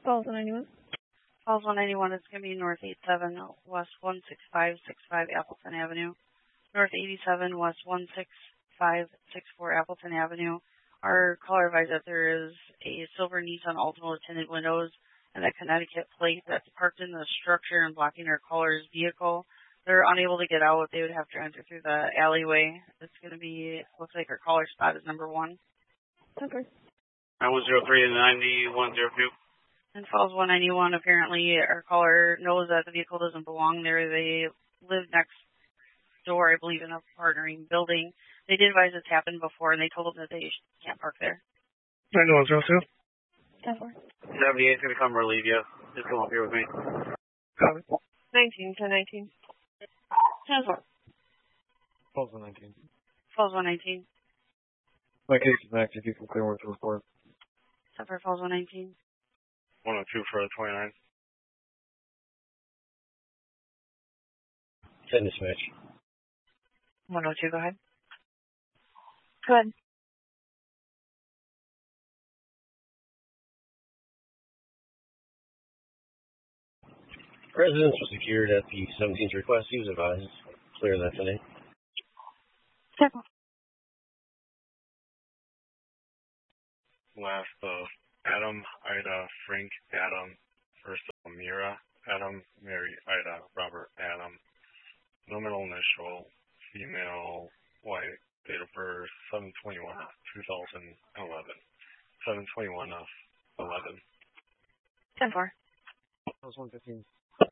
Falls 191. Falls 191 is going to be North 87, West 16565 Appleton Avenue. North 87, West 16564 Appleton Avenue. Our caller advised that there is a silver Nissan Altima with tinted windows and a Connecticut plate that's parked in the structure and blocking our caller's vehicle. They're unable to get out. They would have to enter through the alleyway. It's going to be, looks like our caller spot is number 1. Okay. 903 and 9102. And Falls 191, apparently our caller knows that the vehicle doesn't belong there. They live next door, I believe, in a partnering building. They did advise it's happened before, and they told them that they can't park there. 9102. 10-4. 78 is going to come relieve you. Just come up here with me. Copy. 19, 10-19. 10-4. Falls 119. Falls 119. My case is active. You can clear with the report. 10-4, Falls 119. 102 for the 29. Send a switch. 102, go ahead. Go ahead. Residence was secured at the 17th request. He was advised. Clear that today. Second. Last of Adam, Ida, Frank, Adam. First of Mira, Adam, Mary, Ida, Robert, Adam. Nominal initial, female, white, date of birth, 7/21/2011. 7/21 of 11. 10-4. Falls 115.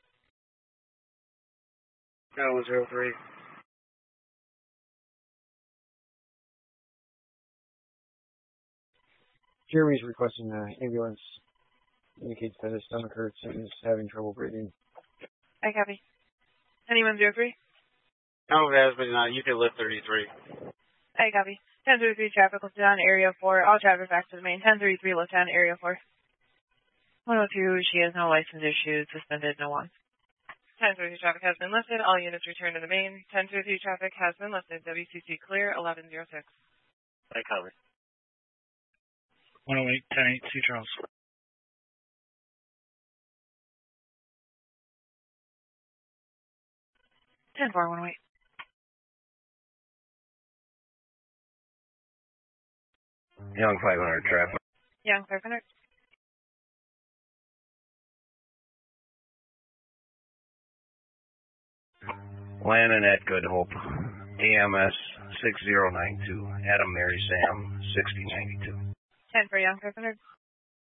903. Jeremy's requesting an ambulance. Indicates that his stomach hurts and is having trouble breathing. I copy. 9103. No, it has been, you can lift 33. I copy. 1033 traffic listed on area 4. All traffic back to the main. 1033 listed on area 4. 102, she has no license issued, suspended, no one. 1033 traffic has been lifted. All units return to the main. 1033 traffic has been lifted. WCC clear, 1106. I cover. 108, 10-8, C. Charles. Ten four 108. Young 500 traffic. Young 500. Landon at Good Hope. AMS 6092. Adam Mary Sam 6092. 10 for Young 500.